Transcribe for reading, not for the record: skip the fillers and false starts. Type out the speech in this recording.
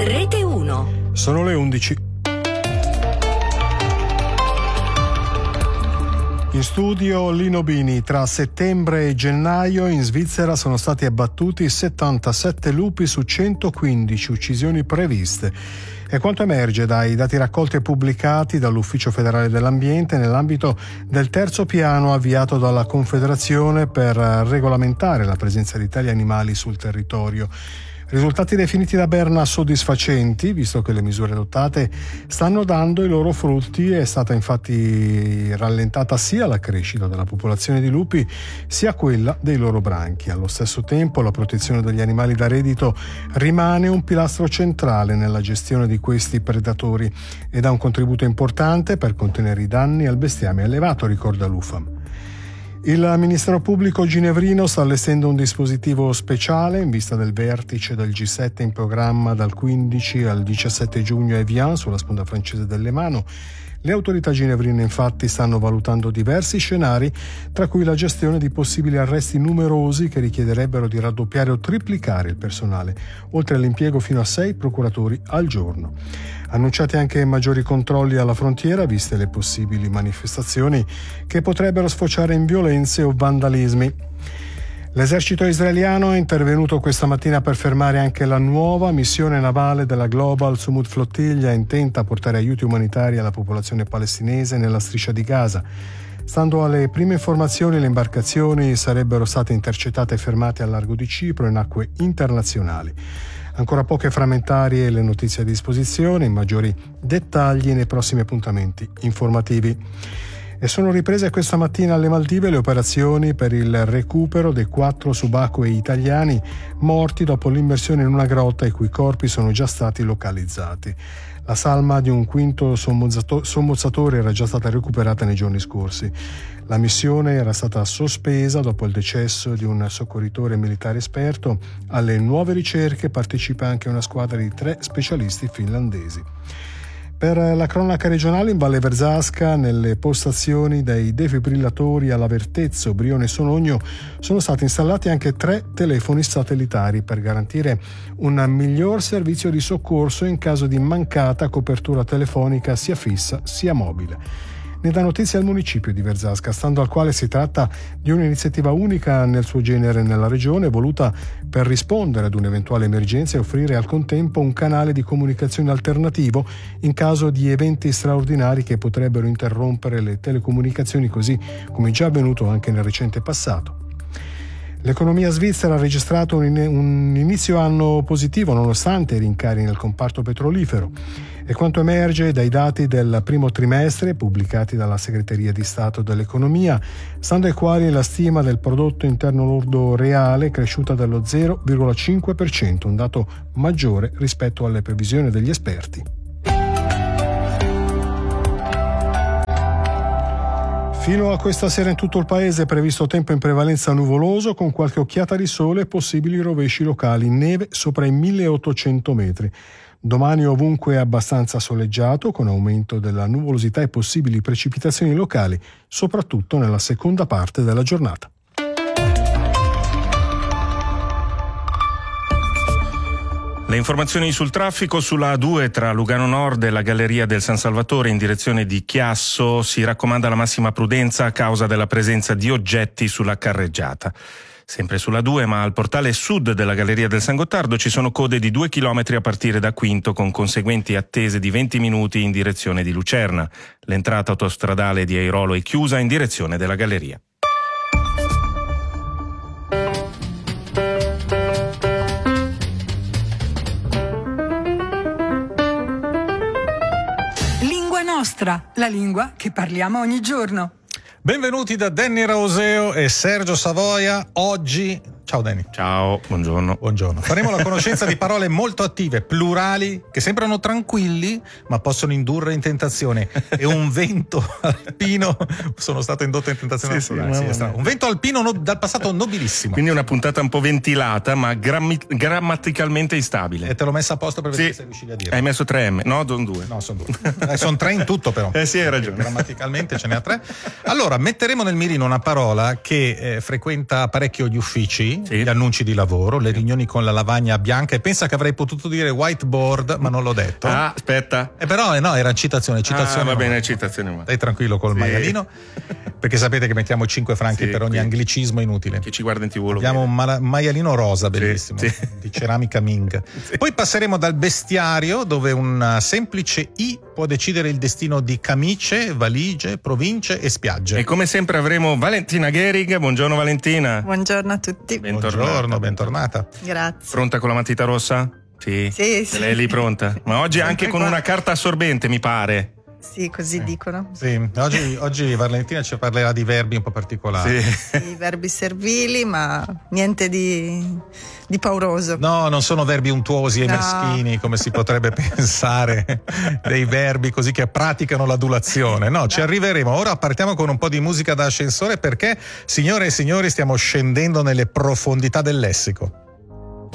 Rete 1. Sono le 11. In studio Lino Bini. Tra settembre e gennaio in Svizzera sono stati abbattuti 77 lupi su 115 uccisioni previste. È quanto emerge dai dati raccolti e pubblicati dall'Ufficio federale dell'ambiente nell'ambito del terzo piano avviato dalla Confederazione per regolamentare la presenza di tali animali sul territorio. Risultati definiti da Berna soddisfacenti, visto che le misure adottate stanno dando i loro frutti. È stata infatti rallentata sia la crescita della popolazione di lupi sia quella dei loro branchi. Allo stesso tempo la protezione degli animali da reddito rimane un pilastro centrale nella gestione di questi predatori e dà un contributo importante per contenere i danni al bestiame allevato, ricorda l'UFAM. Il Ministero Pubblico ginevrino sta allestendo un dispositivo speciale in vista del vertice del G7 in programma dal 15 al 17 giugno a Evian, sulla sponda francese del Lemano. Le autorità ginevrine infatti stanno valutando diversi scenari, tra cui la gestione di possibili arresti numerosi che richiederebbero di raddoppiare o triplicare il personale, oltre all'impiego fino a 6 procuratori al giorno. Annunciati anche maggiori controlli alla frontiera, viste le possibili manifestazioni che potrebbero sfociare in violenze o vandalismi. L'esercito israeliano è intervenuto questa mattina per fermare anche la nuova missione navale della Global Sumud Flottiglia intenta a portare aiuti umanitari alla popolazione palestinese nella striscia di Gaza. Stando alle prime informazioni, le imbarcazioni sarebbero state intercettate e fermate al largo di Cipro in acque internazionali. Ancora poche frammentarie le notizie a disposizione, maggiori dettagli nei prossimi appuntamenti informativi. E sono riprese questa mattina alle Maldive le operazioni per il recupero dei 4 subacquei italiani morti dopo l'immersione in una grotta i cui corpi sono già stati localizzati. La salma di un quinto sommozzatore era già stata recuperata nei giorni scorsi. La missione era stata sospesa dopo il decesso di un soccorritore militare esperto. Alle nuove ricerche partecipa anche una squadra di 3 specialisti finlandesi. Per la cronaca regionale, in Valle Verzasca, nelle postazioni dei defibrillatori alla Vertezzo, Brione e Sonogno sono stati installati anche 3 telefoni satellitari per garantire un miglior servizio di soccorso in caso di mancata copertura telefonica sia fissa sia mobile. Ne dà notizia il municipio di Verzasca, stando al quale si tratta di un'iniziativa unica nel suo genere nella regione, voluta per rispondere ad un'eventuale emergenza e offrire al contempo un canale di comunicazione alternativo in caso di eventi straordinari che potrebbero interrompere le telecomunicazioni, così come già avvenuto anche nel recente passato. L'economia svizzera ha registrato un inizio anno positivo nonostante i rincari nel comparto petrolifero. E quanto emerge dai dati del primo trimestre pubblicati dalla Segreteria di Stato dell'Economia, stando ai quali la stima del prodotto interno lordo reale è cresciuta dello 0,5%, un dato maggiore rispetto alle previsioni degli esperti. Fino a questa sera in tutto il paese è previsto tempo in prevalenza nuvoloso con qualche occhiata di sole e possibili rovesci locali, neve sopra i 1800 metri. Domani ovunque è abbastanza soleggiato, con aumento della nuvolosità e possibili precipitazioni locali, soprattutto nella seconda parte della giornata. Le informazioni sul traffico sulla A2 tra Lugano Nord e la Galleria del San Salvatore in direzione di Chiasso si raccomanda la massima prudenza a causa della presenza di oggetti sulla carreggiata. Sempre sulla 2, ma al portale sud della Galleria del San Gottardo ci sono code di 2 chilometri a partire da Quinto con conseguenti attese di 20 minuti in direzione di Lucerna. L'entrata autostradale di Airolo è chiusa in direzione della Galleria. Lingua nostra, la lingua che parliamo ogni giorno. Benvenuti da Danny Rauseo e Sergio Savoia. Oggi Ciao Danny. Ciao, buongiorno. Buongiorno. Faremo la conoscenza di parole molto attive, plurali, che sembrano tranquilli, ma possono indurre in tentazione. E un vento alpino, sono stato indotto in tentazione. Sì, un vento alpino dal passato nobilissimo. Quindi una puntata un po' ventilata, ma grammaticalmente instabile. E te l'ho messa a posto per vedere se riuscivi a dire. Hai messo 3M, no? Sono 2. No, sono 2. Sono 3 in tutto però. Sì, hai ragione. Grammaticalmente ce ne ha 3. Allora, metteremo nel mirino una parola che frequenta parecchio gli uffici sì, gli annunci di lavoro, le riunioni con la lavagna bianca, e pensa che avrei potuto dire whiteboard, ma non l'ho detto. Ah, aspetta. Però no, era citazione. Va bene, citazione. Stai tranquillo col maialino, perché sapete che mettiamo 5 franchi per ogni anglicismo inutile. Chi ci guarda in TV abbiamo un maialino rosa bellissimo, di ceramica Ming. Poi passeremo dal bestiario, dove un semplice I può decidere il destino di camicie, valigie, province e spiagge. E come sempre avremo Valentina Gehrig. Buongiorno Valentina. Buongiorno a tutti. Bentornata. Grazie. Pronta con la matita rossa? Sì. Lei è lì pronta. Ma oggi anche con una carta assorbente, mi pare. Sì, così dicono. Sì, oggi Valentina ci parlerà di verbi un po' particolari. Sì, verbi servili, ma niente di pauroso. No, non sono verbi untuosi e meschini, come si potrebbe pensare, dei verbi così che praticano l'adulazione. No, ci arriveremo. Ora partiamo con un po' di musica da ascensore, perché, signore e signori, stiamo scendendo nelle profondità del lessico.